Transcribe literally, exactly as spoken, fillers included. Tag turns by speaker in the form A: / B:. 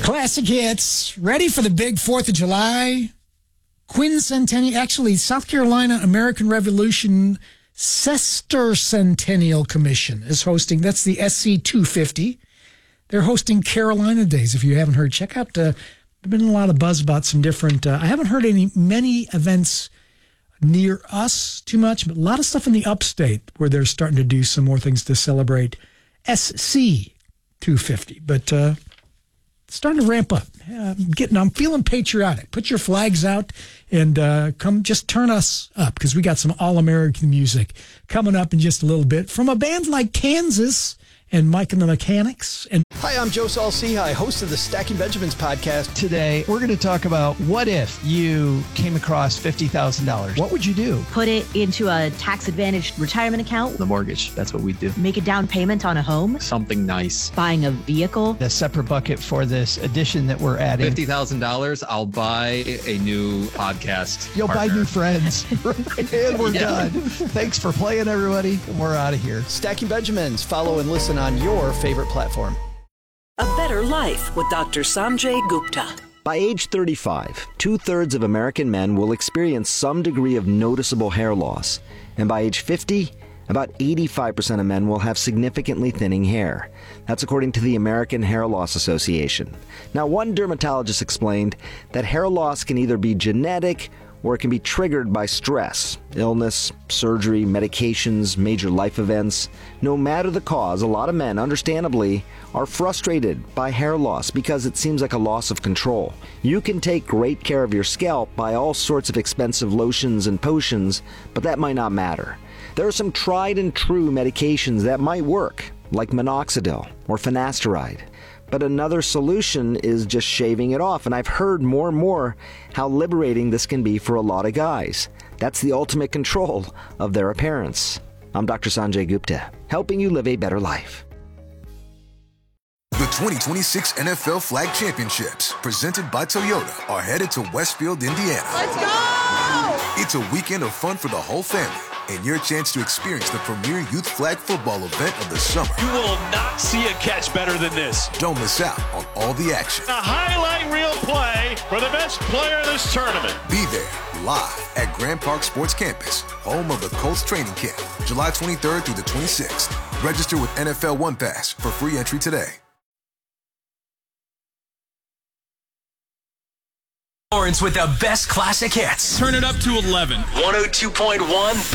A: Classic hits. Ready for the big fourth of July? Quincentennial, actually, South Carolina American Revolution Sesquicentennial Commission is hosting. That's the S C two fifty. They're hosting Carolina Days. If you haven't heard, check out. Uh, there's been a lot of buzz about some different. Uh, I haven't heard any many events near us too much, but a lot of stuff in the upstate where they're starting to do some more things to celebrate S C two fifty. But uh, it's starting to ramp up. Uh, I'm getting, I'm feeling patriotic. Put your flags out and uh, come just turn us up because we got some all-American music coming up in just a little bit from a band like Kansas and Mike and the Mechanics. And
B: Hi, I'm Joe Saul-Sehy, host of the Stacking Benjamins podcast.
C: Today, we're going to talk about what if you came across fifty thousand dollars? What would you do?
D: Put it into a tax-advantaged retirement account.
E: The mortgage, that's what we do.
D: Make a down payment on a home.
E: Something nice.
D: Buying a vehicle.
C: A separate bucket for this addition that we're adding.
E: fifty thousand dollars, I'll buy a new podcast
C: You'll
E: partner.
C: buy new friends. And we're
E: Yeah.
C: done. Thanks for playing, everybody. We're out of here.
B: Stacking Benjamins. Follow and listen on your favorite platform.
F: A Better Life with Doctor Sanjay Gupta.
G: By age thirty-five, two-thirds of American men will experience some degree of noticeable hair loss. And by age fifty, about eighty-five percent of men will have significantly thinning hair. That's according to the American Hair Loss Association. Now, one dermatologist explained that hair loss can either be genetic or it can be triggered by stress, illness, surgery, medications, major life events. No matter the cause, a lot of men, understandably, are frustrated by hair loss because it seems like a loss of control. You can take great care of your scalp by all sorts of expensive lotions and potions, but that might not matter. There are some tried and true medications that might work, like minoxidil or finasteride. But another solution is just shaving it off, and I've heard more and more how liberating this can be for a lot of guys. That's the ultimate control of their appearance. I'm Doctor Sanjay Gupta, helping you live a better life.
H: The twenty twenty-six N F L Flag Championships, presented by Toyota, are headed to Westfield, Indiana.
I: Let's go!
H: It's a weekend of fun for the whole family, and your chance to experience the premier youth flag football event of the summer.
I: You will not see a catch better than this.
H: Don't miss out on all the action.
I: A highlight reel play for the best player in this tournament.
H: Be there, live at Grand Park Sports Campus, home of the Colts training camp, July twenty-third through the twenty-sixth. Register with N F L One Pass for free entry today.
J: Lawrence with the best classic hits.
K: Turn it up to eleven.
J: one oh two point one